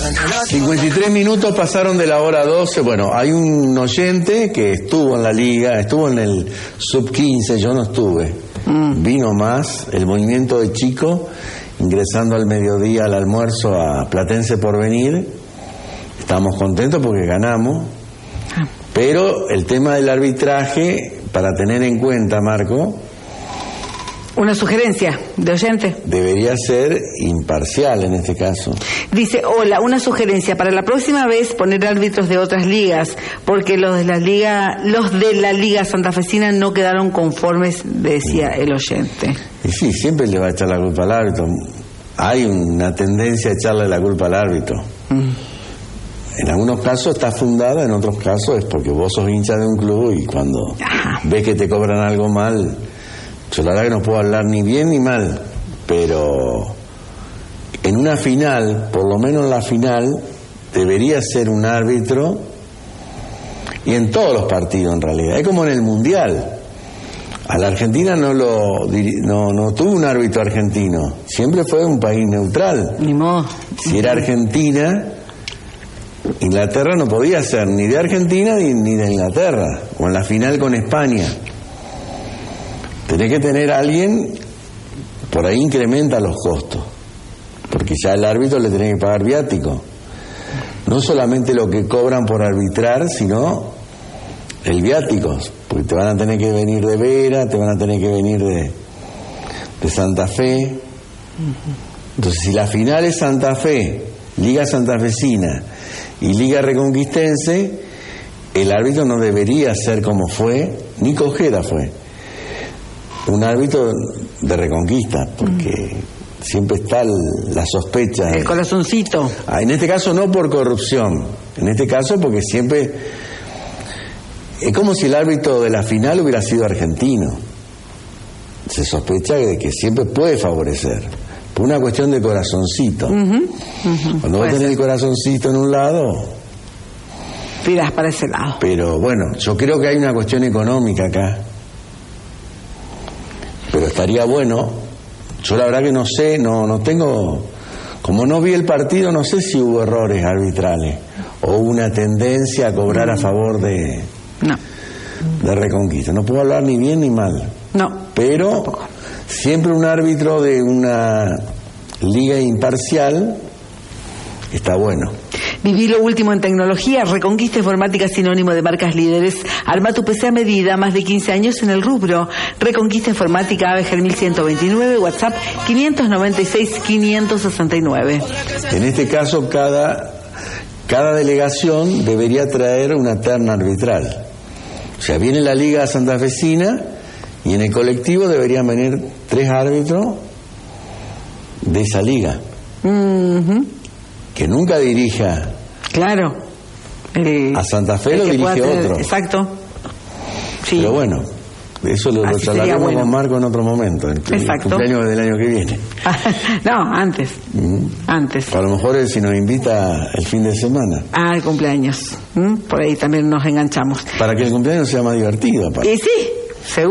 53 minutos pasaron de la hora 12. Bueno, hay un oyente que estuvo en la liga, estuvo en el sub-15, yo no estuve. Vino más el movimiento de chicos ingresando al mediodía al almuerzo a Platense Porvenir. Estamos contentos porque ganamos. Pero el tema del arbitraje, para tener en cuenta, Marco... Una sugerencia de oyente. Debería ser imparcial en este caso. Dice, hola, una sugerencia. Para la próxima vez poner árbitros de otras ligas, porque los de la Liga Santafesina no quedaron conformes, decía el oyente. Y sí, siempre le va a echar la culpa al árbitro. Hay una tendencia a echarle la culpa al árbitro. En algunos casos está fundada, en otros casos es porque vos sos hincha de un club y cuando ves que te cobran algo mal... Yo la verdad que no puedo hablar ni bien ni mal, pero en una final, por lo menos en la final, debería ser un árbitro, y en todos los partidos en realidad, es como en el Mundial. A la Argentina no tuvo un árbitro argentino, siempre fue un país neutral. Ni modo. Si era Argentina, Inglaterra no podía ser ni de Argentina ni de Inglaterra, o en la final con España. Tenés que tener a alguien, por ahí incrementa los costos, porque ya el árbitro le tenés que pagar viático. No solamente lo que cobran por arbitrar, sino el viático, porque te van a tener que venir de Vera, te van a tener que venir de Santa Fe. Entonces, si la final es Santa Fe, Liga Santafesina y Liga Reconquistense, el árbitro no debería ser como fue, Nico Ojeda fue un árbitro de Reconquista, porque siempre está la sospecha. El corazoncito. En este caso no por corrupción, en este caso porque siempre... Es como si el árbitro de la final hubiera sido argentino. Se sospecha de que siempre puede favorecer, por una cuestión de corazoncito. Cuando vos tenés el corazoncito en un lado... Tirás para ese lado. Pero bueno, yo creo que hay una cuestión económica acá. Pero estaría bueno, yo la verdad que no sé, no tengo, como no vi el partido, no sé si hubo errores arbitrales o una tendencia a cobrar a favor de Reconquista. No puedo hablar ni bien ni mal. No. Pero tampoco. Siempre un árbitro de una liga imparcial está bueno. Viví lo último en tecnología. Reconquista Informática, sinónimo de marcas líderes. Arma tu PC a medida, más de 15 años en el rubro. Reconquista Informática, Ave Germil 129, WhatsApp 596-569. En este caso, cada delegación debería traer una terna arbitral. O sea, viene la Liga Santafesina y en el colectivo deberían venir 3 árbitros de esa liga. Que nunca dirija. Claro. A Santa Fe lo dirige otro. Exacto. Sí. Pero bueno, eso lo charlaremos con Marco en otro momento. El cumpleaños del año que viene. No, antes. Antes. A lo mejor si nos invita el fin de semana. El cumpleaños. Por ahí también nos enganchamos. Para que el cumpleaños sea más divertido. Y sí.